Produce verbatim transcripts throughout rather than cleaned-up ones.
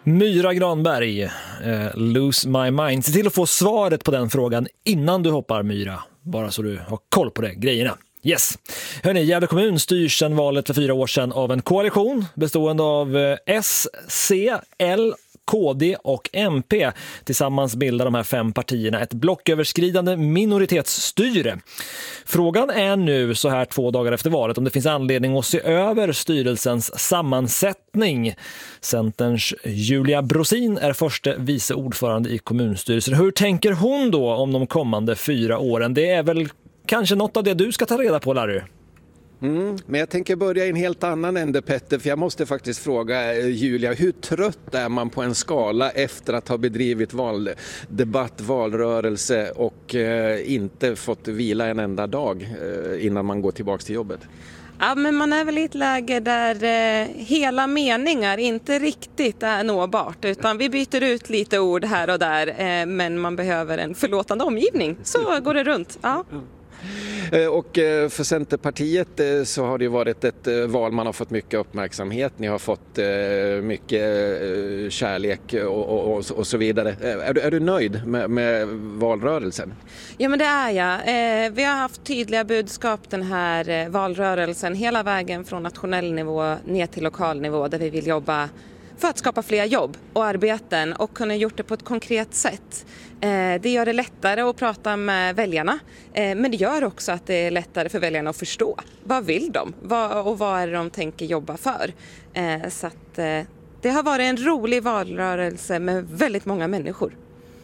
Myra Granberg, eh, Lose My Mind. Se till att få svaret på den frågan innan du hoppar, Myra. Bara så du har koll på det, grejerna. Yes. Hörrni, Gävle kommun styrs sedan valet för fyra år sedan av en koalition bestående av eh, S, C, L, K D och M P. Tillsammans bildar de här fem partierna ett blocköverskridande minoritetsstyre. Frågan är nu, så här två dagar efter valet, om det finns anledning att se över styrelsens sammansättning. Centerns Julia Brosin är första vice ordförande i kommunstyrelsen. Hur tänker hon då om de kommande fyra åren? Det är väl kanske något av det du ska ta reda på, Larry? Mm, men jag tänker börja i en helt annan ände, Petter, för jag måste faktiskt fråga Julia, hur trött är man på en skala efter att ha bedrivit valdebatt, valrörelse och eh, inte fått vila en enda dag eh, innan man går tillbaka till jobbet? Ja, men man är väl i ett läge där eh, hela meningar inte riktigt är nåbart, utan vi byter ut lite ord här och där, eh, men man behöver en förlåtande omgivning, så går det runt. Ja. Och för Centerpartiet så har det varit ett val man har fått mycket uppmärksamhet. Ni har fått mycket kärlek och, och, och så vidare. Är du, är du nöjd med, med valrörelsen? Ja, men det är jag. Vi har haft tydliga budskap den här valrörelsen hela vägen från nationell nivå ner till lokal nivå, där vi vill jobba för att skapa fler jobb och arbeten och kunna gjort det på ett konkret sätt. Det gör det lättare att prata med väljarna, men det gör också att det är lättare för väljarna att förstå. Vad vill de och vad är det de tänker jobba för? Så att det har varit en rolig valrörelse med väldigt många människor.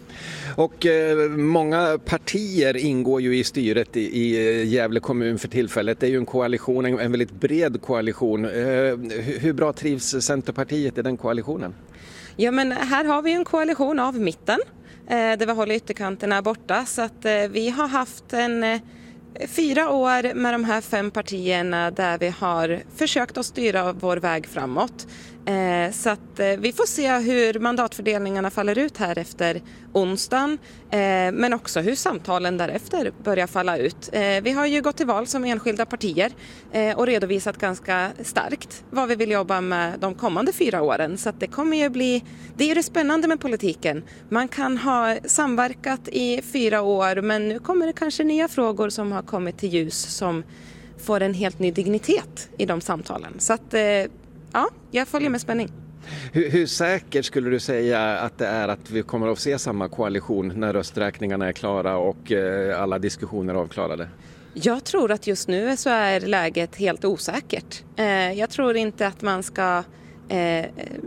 Och eh, många partier ingår ju i styret i, i Gävle kommun för tillfället. Det är ju en koalition, en, en väldigt bred koalition. Eh, hur, hur bra trivs Centerpartiet i den koalitionen? Ja, men här har vi en koalition av mitten. Eh, där vi håller ytterkanterna borta. Så att eh, vi har haft en... Eh, Fyra år med de här fem partierna där vi har försökt att styra vår väg framåt. Eh, så att eh, vi får se hur mandatfördelningarna faller ut här efter onsdagen. Eh, men också hur samtalen därefter börjar falla ut. Eh, vi har ju gått till val som enskilda partier eh, och redovisat ganska starkt vad vi vill jobba med de kommande fyra åren. Så att det kommer ju bli, det är det spännande med politiken. Man kan ha samverkat i fyra år, men nu kommer det kanske nya frågor som har kommit till ljus som får en helt ny dignitet i de samtalen. Så att eh, ja, jag följer med spänning. Hur, hur säkert skulle du säga att det är att vi kommer att se samma koalition när rösträkningarna är klara och eh, alla diskussioner avklarade? Jag tror att just nu så är läget helt osäkert. Eh, jag tror inte att man ska eh,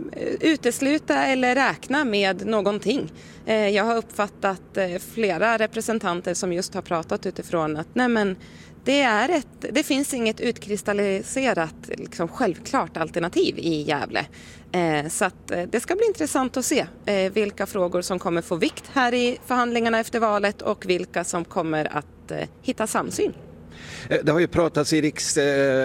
utesluta eller räkna med någonting. Eh, jag har uppfattat eh, flera representanter som just har pratat utifrån att nej men, Det, är ett, det finns inget utkristalliserat liksom självklart alternativ i Gävle. Eh, så att, eh, det ska bli intressant att se eh, vilka frågor som kommer få vikt här i förhandlingarna efter valet och vilka som kommer att eh, hitta samsyn. Det har ju pratats i, riks,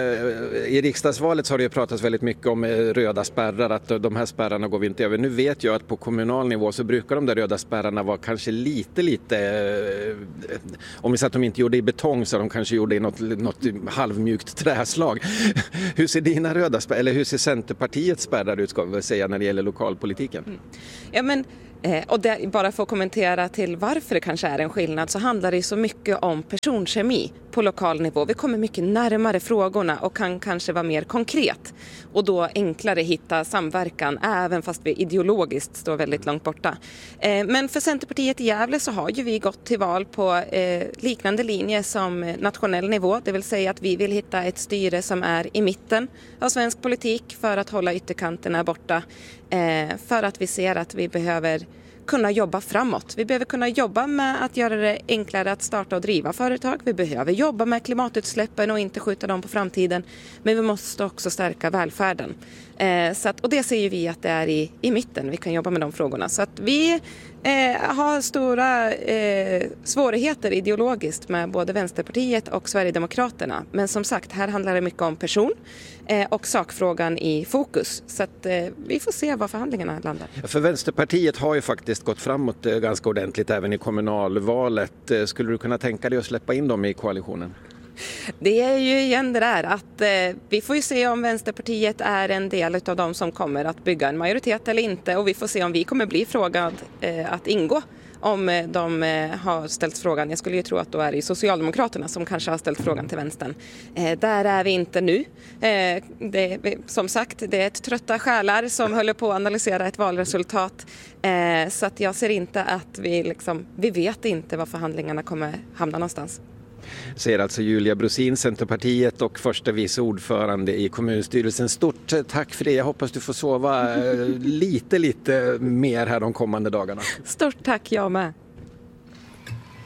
i riksdagsvalet så har det ju pratats väldigt mycket om röda spärrar, att de här spärrarna går vi inte över. Nu vet jag att på kommunal nivå så brukar de där röda spärrarna vara kanske lite, lite, om vi säger att de inte gjorde i betong så de kanske gjorde i något, något halvmjukt träslag. Hur ser dina röda spärrar, eller hur ser Centerpartiets spärrar ut, ska vi säga, när det gäller lokalpolitiken? Mm. Ja, men och det, bara för att kommentera till varför det kanske är en skillnad, så handlar det så mycket om personkemi på lokal nivå. Vi kommer mycket närmare frågorna och kan kanske vara mer konkret och då enklare hitta samverkan även fast vi ideologiskt står väldigt långt borta. Men för Centerpartiet i Gävle så har ju vi gått till val på liknande linje som nationell nivå, det vill säga att vi vill hitta ett styre som är i mitten av svensk politik för att hålla ytterkanterna borta, för att vi ser att vi behöver kunna jobba framåt. Vi behöver kunna jobba med att göra det enklare att starta och driva företag. Vi behöver jobba med klimatutsläppen och inte skjuta dem på framtiden. Men vi måste också stärka välfärden. Eh, så att, och det ser ju vi att det är i, i mitten. Vi kan jobba med de frågorna. Så att vi eh, har stora eh, svårigheter ideologiskt med både Vänsterpartiet och Sverigedemokraterna. Men som sagt, här handlar det mycket om person eh, och sakfrågan i fokus. Så att eh, vi får se var förhandlingarna landar. För Vänsterpartiet har ju faktiskt gått framåt ganska ordentligt även i kommunalvalet. Skulle du kunna tänka dig att släppa in dem i koalitionen? Det är ju igen det där att eh, vi får ju se om Vänsterpartiet är en del av de som kommer att bygga en majoritet eller inte, och vi får se om vi kommer bli frågad eh, att ingå. Om de eh, har ställt frågan, jag skulle ju tro att då är det Socialdemokraterna som kanske har ställt frågan till vänstern. Eh, där är vi inte nu. Eh, det, som sagt, det är ett trötta själar som håller på att analysera ett valresultat. Eh, så att jag ser inte att vi liksom, vi vet inte var förhandlingarna kommer hamna någonstans. Säger alltså Julia Brosin, Centerpartiet och första vice ordförande i kommunstyrelsen. Stort tack för det. Jag hoppas du får sova lite, lite mer här de kommande dagarna. Stort tack, jag med.